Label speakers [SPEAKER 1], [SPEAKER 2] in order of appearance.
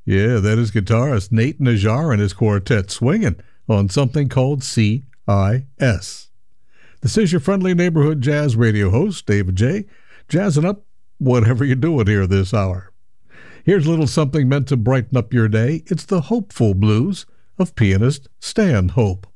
[SPEAKER 1] Yeah, that is guitarist Nate Najar and his quartet swinging on something called CIS. This is your friendly neighborhood jazz radio host, David J., jazzing up whatever you're doing here this hour. Here's a little something meant to brighten up your day. It's the Hopeful Blues of pianist Stan Hope.